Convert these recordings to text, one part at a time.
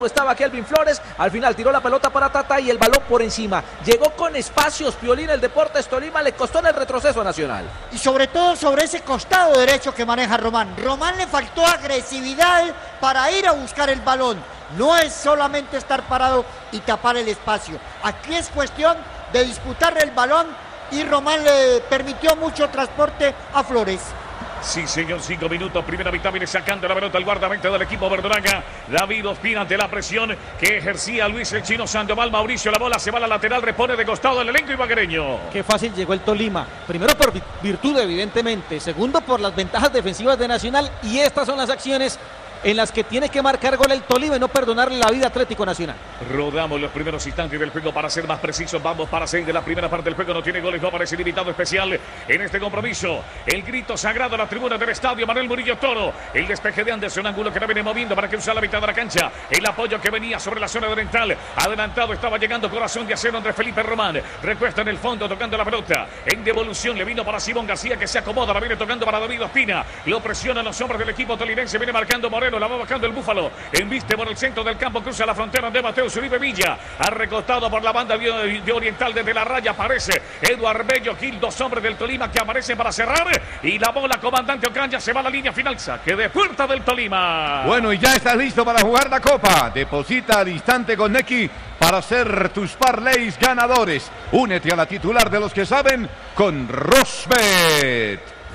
Estaba Kelvin Flores, al final tiró la pelota para Tata y el balón por encima. Llegó con espacios, Piolín, el Deportes Tolima, le costó en el retroceso a Nacional. Y sobre todo sobre ese costado derecho que maneja Román. Román le faltó agresividad para ir a buscar el balón. No es solamente estar parado y tapar el espacio. Aquí es cuestión de disputar el balón y Román le permitió mucho transporte a Flores. Sí, señor, 5 minutos, primera mitad, viene sacando la pelota el guardameta del equipo verdolaga, David Ospina, ante la presión que ejercía Luis el Chino Sandoval. Mauricio, la bola se va a la lateral, repone de costado el elenco ibaguereño. Qué fácil llegó el Tolima, primero por virtud evidentemente, segundo por las ventajas defensivas de Nacional, y estas son las acciones en las que tiene que marcar gol el Tolima y no perdonarle la vida a Atlético Nacional. Rodamos los primeros instantes del juego para ser más precisos. Vamos para 6 de la primera parte del juego. No tiene goles, no aparece el invitado especial en este compromiso. El grito sagrado a la tribuna del estadio Manuel Murillo Toro. El despeje de Anderson Angulo que la viene moviendo para que usa la mitad de la cancha. El apoyo que venía sobre la zona oriental. Adelantado estaba llegando Corazón de Acero Andrés Felipe Román. Recuesta en el fondo tocando la pelota. En devolución le vino para Simón García que se acomoda. La viene tocando para David Ospina. Lo presionan los hombres del equipo tolimense. Viene marcando Moreno. La va bajando el Búfalo. Embiste por el centro del campo. Cruza la frontera de Mateo Uribe Villa. Ha recostado por la banda de oriental desde la raya. Aparece Eduard Bello Gil. Dos hombres del Tolima que aparecen para cerrar. Y la bola, comandante Ocaña, se va a la línea final. Saque de puerta del Tolima. Bueno, y ya estás listo para jugar la Copa. Deposita al instante con Nequi para hacer tus parlays ganadores. Únete a la titular de los que saben con Rosbet.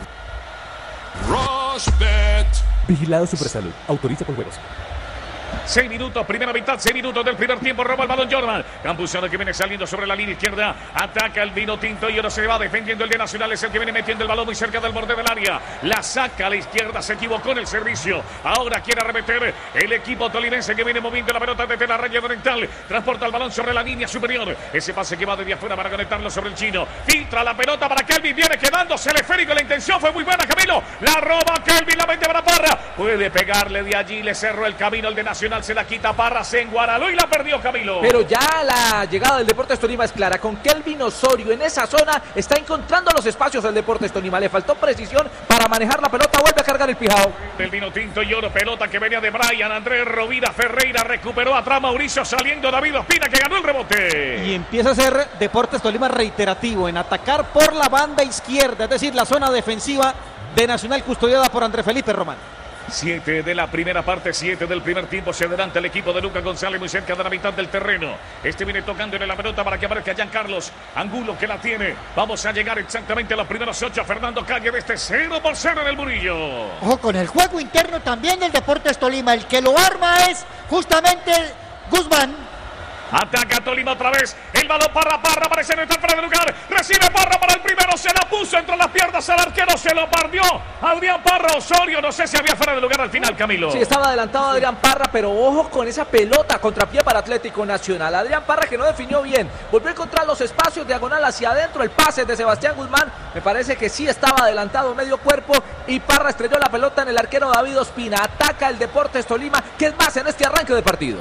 Rosbet. Vigilado Supersalud. Autoriza con juegos. 6 minutos, primera mitad, 6 minutos del primer tiempo. Roba el balón Jordan. Campuzano que viene saliendo sobre la línea izquierda. Ataca el vino tinto y ahora se va defendiendo el de Nacional. Es el que viene metiendo el balón muy cerca del borde del área. La saca a la izquierda. Se equivocó en el servicio. Ahora quiere arremeter el equipo tolimense que viene moviendo la pelota desde la raya oriental. Transporta el balón sobre la línea superior. Ese pase que va desde afuera para conectarlo sobre el chino. Filtra la pelota para Kelvin. Viene quedándose el esférico. La intención fue muy buena, Camilo. La roba Kelvin. La mete para Parra. Puede pegarle de allí. Le cerró el camino el de Nacional. Se la quita Parra, se enguaraló y la perdió Camilo. Pero ya la llegada del Deportes Tolima es clara. Con Kelvin Osorio en esa zona está encontrando los espacios del Deportes Tolima. Le faltó precisión para manejar la pelota. Vuelve a cargar el Pijao. El vino tinto y oro. Pelota que venía de Brian Andrés Rovira Ferreira. Recuperó atrás Mauricio saliendo David Ospina que ganó el rebote. Y empieza a ser Deportes Tolima reiterativo en atacar por la banda izquierda. Es decir, la zona defensiva de Nacional custodiada por Andrés Felipe Román. 7 de la primera parte, 7 del primer tiempo. Se adelanta el equipo de Lucas González muy cerca de la mitad del terreno. Este viene tocándole la pelota para que aparezca Giancarlos Angulo que la tiene. Vamos a llegar exactamente a los primeros 8. Fernando Calle de este 0-0 en el Murillo. Ojo con el juego interno también del Deportes Tolima. El que lo arma es justamente Guzmán. Ataca Tolima otra vez. El balón Parra. Parece no estar fuera de lugar. Recibe Parra para el primero. Se la puso entre las piernas al arquero. Se lo perdió Adrián Parra. Osorio. No sé si había fuera de lugar al final, Camilo. Sí, estaba adelantado Adrián Parra, pero ojo con esa pelota contrapié para Atlético Nacional. Adrián Parra que no definió bien. Volvió a encontrar los espacios, diagonal hacia adentro. El pase de Sebastián Guzmán. Me parece que sí estaba adelantado medio cuerpo. Y Parra estrelló la pelota en el arquero David Ospina. Ataca el Deportes Tolima. ¿Qué es más en este arranque de partido?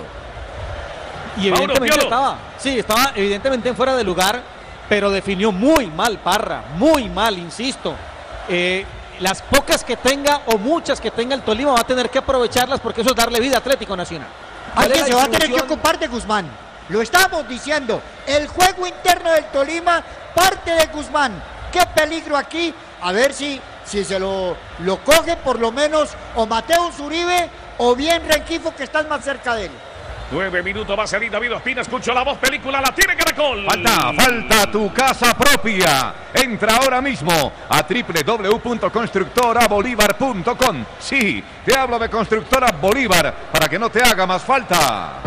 Y evidentemente estaba evidentemente en fuera de lugar, pero definió muy mal Parra, muy mal, insisto. Las pocas que tenga o muchas que tenga el Tolima va a tener que aprovecharlas porque eso es darle vida a Atlético Nacional. Alguien se va a tener que ocupar de Guzmán. Lo estamos diciendo. El juego interno del Tolima parte de Guzmán. Qué peligro aquí. A ver si se lo coge por lo menos o Mateo Uribe o bien Renquifo que están más cerca de él. 9 minutos va a salir David Ospina. Escucho la voz, película, la tiene Caracol. Falta tu casa propia. Entra ahora mismo a www.constructorabolívar.com. Sí, te hablo de Constructora Bolívar para que no te haga más falta.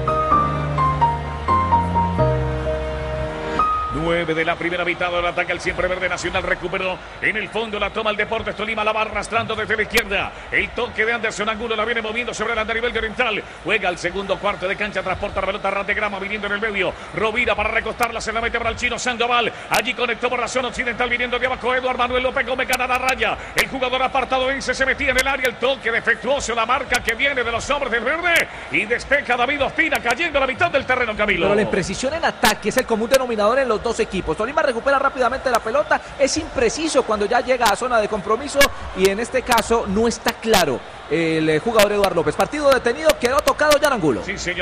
9 de la primera mitad, el ataque al siempre verde Nacional, recuperó en el fondo, la toma el Deportes Tolima, la va arrastrando desde la izquierda, el toque de Anderson Angulo la viene moviendo sobre el andarivel de oriental, juega al segundo cuarto de cancha, transporta la pelota a Rantegrama, viniendo en el medio, Rovira para recostarla, se la mete para el chino Sandoval, allí conectó por la zona occidental, viniendo de abajo Eduard Manuel López Gómez, gana la raya, el jugador apartado Vence se metía en el área, el toque defectuoso, la marca que viene de los hombres del verde, y despeja David Ospina, cayendo a la mitad del terreno, Camilo. Pero la imprecisión en ataque es el común denominador en los dos dos equipos. Tolima recupera rápidamente la pelota, es impreciso cuando ya llega a zona de compromiso y en este caso no está claro el jugador Eduardo López. Partido detenido, quedó tocado ya en Angulo. Sí, señor.